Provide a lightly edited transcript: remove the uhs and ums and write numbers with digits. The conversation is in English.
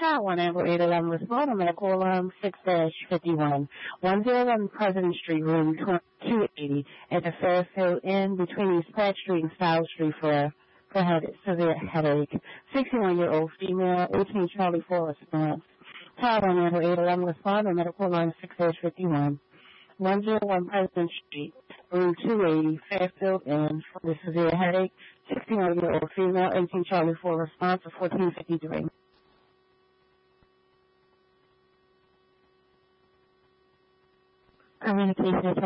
Tower 1 Amber 811 respond on medical alarm 6-51. 101 President Street, room 280 at the Fairfield Inn between East Pratt Street and Stiles Street for severe headache. 61-year-old female, 18 Charlie 4 response. Tower 1 Amber 811 respond on medical alarm 6-51. 101 President Street, room 280, Fairfield Inn for the severe headache. 61-year-old female, 18 Charlie 4 response of 1453. Communication